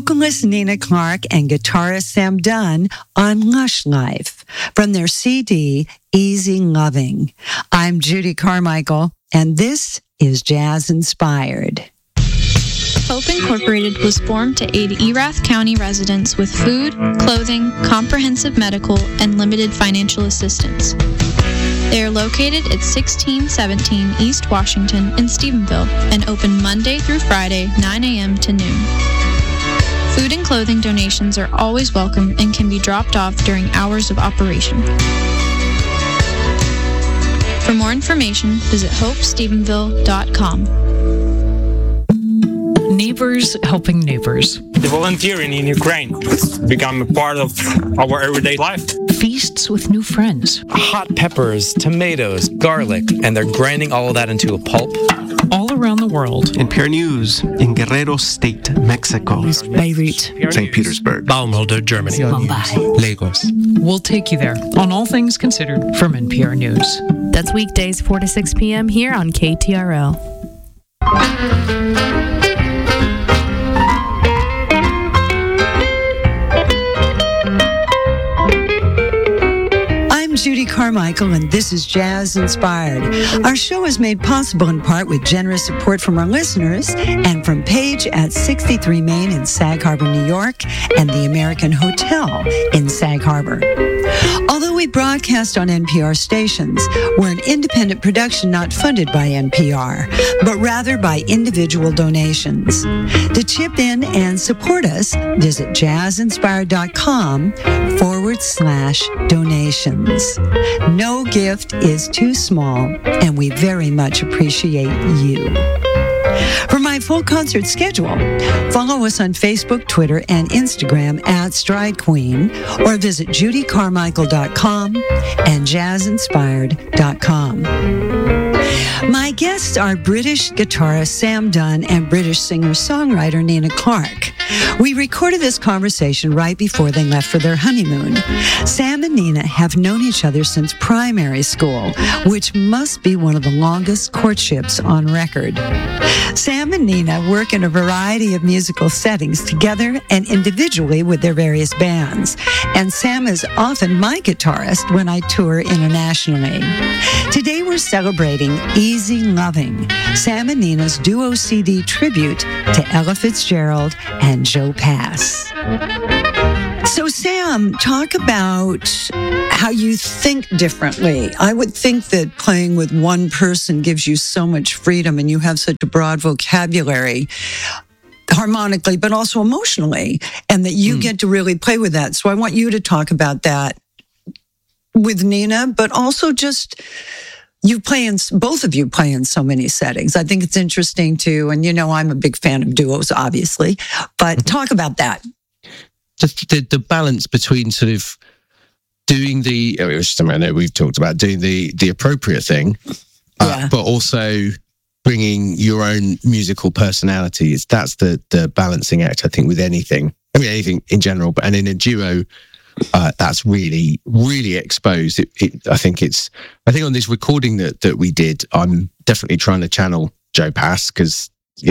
vocalist Nina Clark and guitarist Sam Dunn on Lush Life from their CD, Easy Loving. I'm Judy Carmichael, and this is Jazz Inspired. Hope Incorporated was formed to aid Erath County residents with food, clothing, comprehensive medical, and limited financial assistance. They are located at 1617 East Washington in Stephenville and open Monday through Friday, 9 a.m. to noon. Food and clothing donations are always welcome and can be dropped off during hours of operation. For more information, visit hopestephenville.com. Neighbors helping neighbors. The volunteering in Ukraine has become a part of our everyday life. Feasts with new friends. Hot peppers, tomatoes, garlic, and they're grinding all of that into a pulp. All around the world. NPR News in Guerrero State, Mexico. Beirut. St. Petersburg. Baumholder, Germany. Mumbai. Lagos. We'll take you there on All Things Considered from NPR News. That's weekdays 4 to 6 p.m. here on KTRO. Judy Carmichael, and this is Jazz Inspired. Our show is made possible in part with generous support from our listeners and from Page at 63 Main in Sag Harbor, New York, and the American Hotel in Sag Harbor. Although we broadcast on NPR stations, we're an independent production not funded by NPR, but rather by individual donations. To chip in and support us, visit jazzinspired.com/donations. No gift is too small, and we very much appreciate you. For my full concert schedule, follow us on Facebook, Twitter, and Instagram at Stride Queen, or visit judycarmichael.com and jazzinspired.com. My guests are British guitarist Sam Dunn and British singer-songwriter Nina Clark. We recorded this conversation right before they left for their honeymoon. Sam and Nina have known each other since primary school, which must be one of the longest courtships on record. Sam and Nina work in a variety of musical settings together and individually with their various bands. And Sam is often my guitarist when I tour internationally. Today we're celebrating Easy Loving, Sam and Nina's duo CD tribute to Ella Fitzgerald and Joe Pass. So Sam, talk about how you think differently. I would think that playing with one person gives you so much freedom and you have such a broad vocabulary harmonically, but also emotionally, and that you get to really play with that. So I want you to talk about that with Nina, but also just both of you play in so many settings. I think it's interesting too. And I'm a big fan of duos, obviously, but talk about that. The balance between sort of doing which is something I know we've talked about, doing the appropriate thing, but also bringing your own musical personality. That's the balancing act, I think, with anything. I mean, anything in general, and in a duo, that's really, really exposed. I think on this recording that we did, I'm definitely trying to channel Joe Pass because,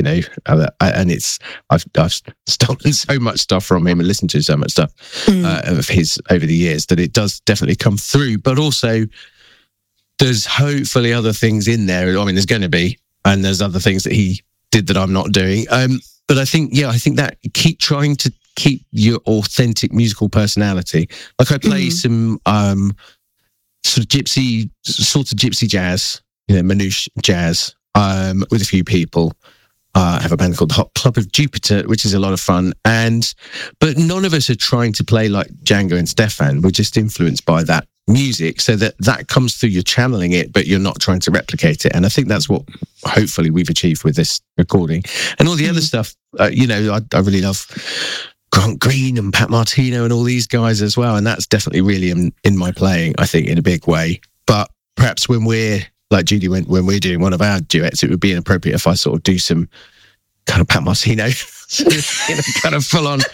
and I've stolen so much stuff from him and listened to so much stuff of his over the years that it does definitely come through. But also, there's hopefully other things in there. I mean, there's going to be, and there's other things that he did that I'm not doing. But I think that keep trying to keep your authentic musical personality. Like I play some sort of gypsy jazz, manouche jazz, with a few people. I have a band called the Hot Club of Jupiter, which is a lot of fun. But none of us are trying to play like Django and Stefan. We're just influenced by that music, so that comes through. You're channeling it, but you're not trying to replicate it. And I think that's what hopefully we've achieved with this recording. And all the other stuff, I really love Grant Green and Pat Martino and all these guys as well. And that's definitely really in my playing, I think, in a big way. But perhaps when we're like Judy, when we're doing one of our duets, it would be inappropriate if I sort of do some kind of Pat Martino, kind of full on,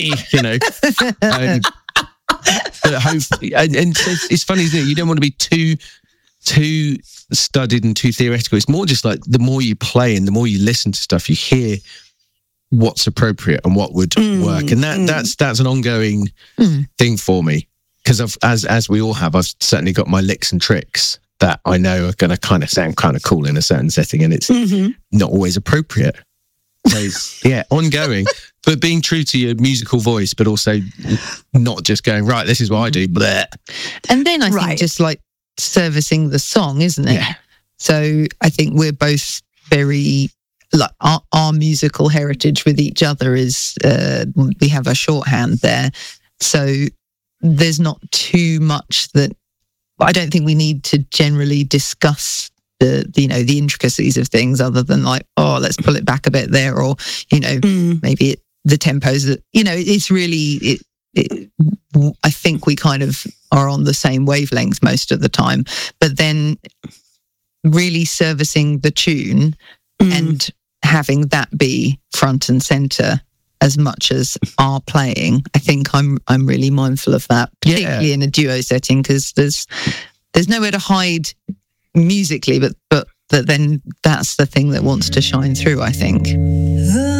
but hopefully, and it's funny, isn't it? You don't want to be too studied and too theoretical. It's more just like the more you play and the more you listen to stuff, you hear what's appropriate and what would work. And that's an ongoing thing for me, because as we all have, I've certainly got my licks and tricks that I know are going to kind of sound kind of cool in a certain setting, and it's not always appropriate. So it's, ongoing, but being true to your musical voice, but also not just going, right, this is what I do, bleh. And then I think just like servicing the song, isn't it? Yeah. So I think we're both very, like our musical heritage with each other is, we have a shorthand there. So there's not too much that, I don't think we need to generally discuss the intricacies of things, other than like, oh, let's pull it back a bit there, or maybe the tempos that, it's really I think we kind of are on the same wavelength most of the time, but then really servicing the tune and having that be front and center as much as our playing. I think I'm really mindful of that, particularly in a duo setting, because there's nowhere to hide musically, but then that's the thing that wants to shine through, I think.